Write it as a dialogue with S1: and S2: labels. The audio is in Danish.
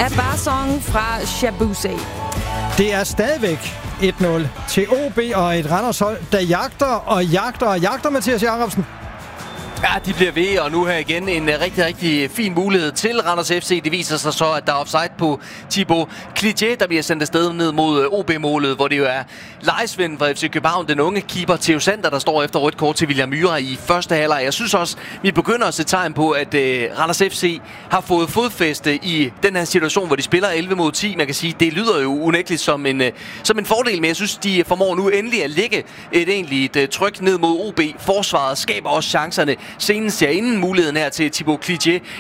S1: Abassong fra Chabusay.
S2: Det er stadigvæk 1-0 til OB og et Randershold, der jagter Mathias Jacobsen.
S3: Ja, de bliver ved, og nu her igen en rigtig, rigtig fin mulighed til Randers FC. Det viser sig så, at der er offside på Thibaut Clichet, der bliver sendt afsted ned mod OB-målet, hvor det jo er lejesvend fra FC København, den unge keeper Theo Sander, der står efter rødt kort til William Myhre i første halvleg. Jeg synes også, vi begynder at se tegn på, at Randers FC har fået fodfæste i den her situation, hvor de spiller 11 mod 10. Man kan sige, det lyder jo unægteligt som en fordel, men jeg synes, de formår nu endelig at lægge et egentligt tryk ned mod OB. Forsvaret skaber også chancerne. Senest inden muligheden her til Thibaut Clichet